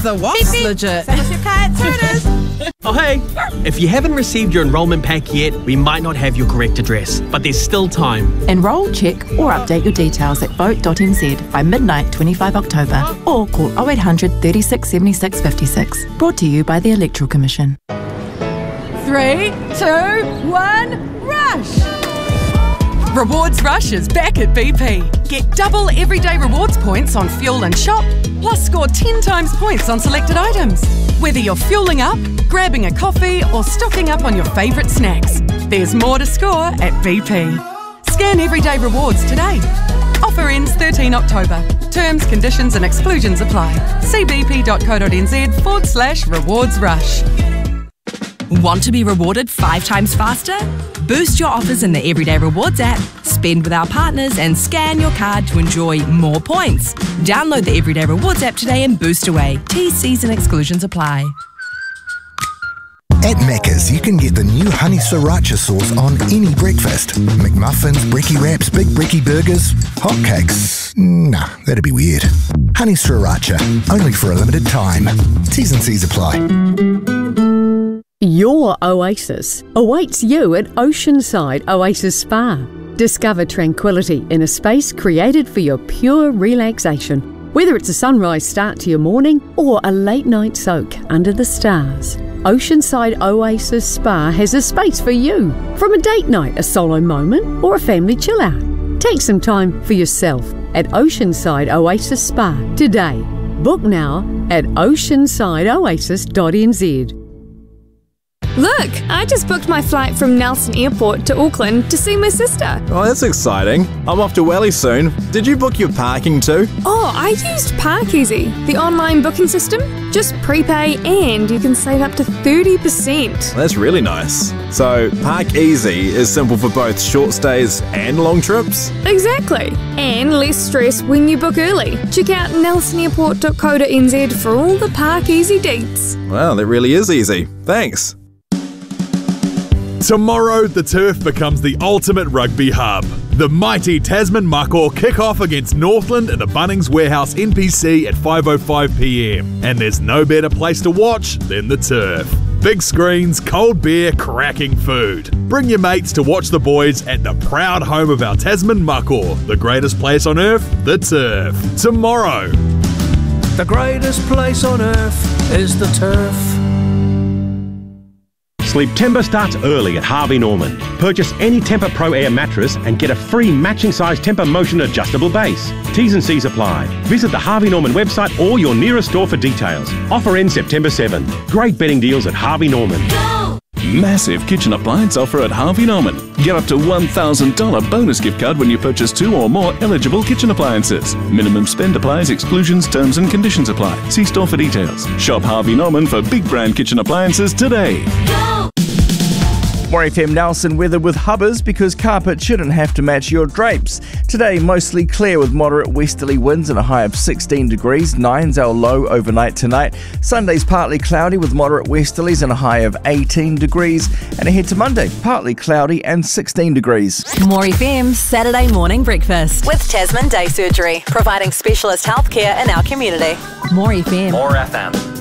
the what's legit. Send us your cards, here it is. Oh hey, if you haven't received your enrolment pack yet, we might not have your correct address, but there's still time. Enrol, check or update your details at vote.nz by midnight 25 October or call 0800 36 76 56. Brought to you by the Electoral Commission. 3, 2, 1, rush! Rewards Rush is back at BP. Get double everyday rewards points on fuel and shop, plus score 10 times points on selected items. Whether you're fueling up, grabbing a coffee, or stocking up on your favourite snacks, there's more to score at BP. Scan everyday rewards today. Offer ends 13 October. Terms, conditions and exclusions apply. See bp.co.nz/rewards rush. Want to be rewarded 5 times faster? Boost your offers in the Everyday Rewards app, spend with our partners and scan your card to enjoy more points. Download the Everyday Rewards app today and boost away. T's and exclusions apply. At Macca's, you can get the new honey sriracha sauce on any breakfast. McMuffins, brekkie wraps, big brekkie burgers, hotcakes. Nah, that'd be weird. Honey sriracha, only for a limited time. T's and C's apply. Your oasis awaits you at Oceanside Oasis Spa. Discover tranquility in a space created for your pure relaxation. Whether it's a sunrise start to your morning or a late night soak under the stars, Oceanside Oasis Spa has a space for you. From a date night, a solo moment, or a family chill out. Take some time for yourself at Oceanside Oasis Spa today. Book now at oceansideoasis.nz. Look, I just booked my flight from Nelson Airport to Auckland to see my sister. Oh, that's exciting. I'm off to Welly soon. Did you book your parking too? Oh, I used Parkeasy, the online booking system. Just prepay and you can save up to 30%. That's really nice. So, Parkeasy is simple for both short stays and long trips? Exactly. And less stress when you book early. Check out nelsonairport.co.nz for all the Parkeasy deets. Wow, that really is easy. Thanks. Tomorrow, the turf becomes the ultimate rugby hub. The mighty Tasman Mako kick off against Northland in the Bunnings Warehouse NPC at 5:05 p.m. And there's no better place to watch than the turf. Big screens, cold beer, cracking food. Bring your mates to watch the boys at the proud home of our Tasman Mako, the greatest place on earth, the turf. Tomorrow. The greatest place on earth is the turf. Sleep Timber starts early at Harvey Norman. Purchase any Tempur Pro Air mattress and get a free matching size Tempur Motion adjustable base. T's and C's apply. Visit the Harvey Norman website or your nearest store for details. Offer ends September 7. Great bedding deals at Harvey Norman. Massive kitchen appliance offer at Harvey Norman. Get up to $1,000 bonus gift card when you purchase 2 or more eligible kitchen appliances. Minimum spend applies, exclusions, terms and conditions apply. See store for details. Shop Harvey Norman for big brand kitchen appliances today. More FM Nelson weather with Hubbers, because carpet shouldn't have to match your drapes. Today, mostly clear with moderate westerly winds and a high of 16 degrees. 9's our low overnight tonight. Sunday's partly cloudy with moderate westerlies and a high of 18 degrees. And ahead to Monday, partly cloudy and 16 degrees. More FM Saturday morning breakfast with Tasman Day Surgery, providing specialist healthcare in our community. More FM. More FM.